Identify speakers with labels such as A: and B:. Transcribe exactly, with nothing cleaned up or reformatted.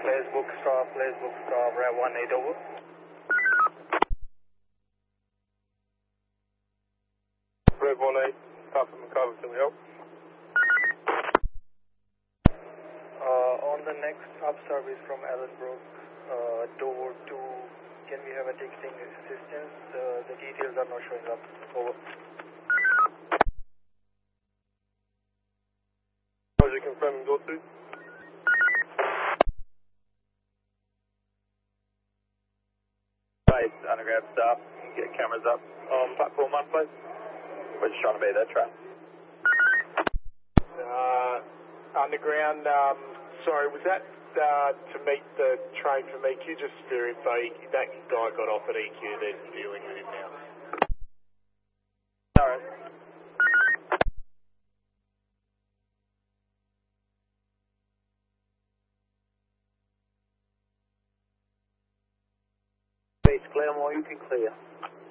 A: Please book stop, please book stop, Rev one eight over.
B: Rev one eight, Papa McCover, can we help?
A: Uh, on the next up service from Allenbrook, uh, door two, can we have a texting assistance? Uh, the details are not showing up. Over.
B: Roger, confirming door two.
C: Right, underground stop, get cameras up on platform one, please. We're just trying to be that track.
D: Uh, underground, um, sorry, was that uh, to meet the train from E Q? Just for info, that guy got off at E Q, they're dealing with him now.
C: Alright.
E: Base Claremore, you can clear.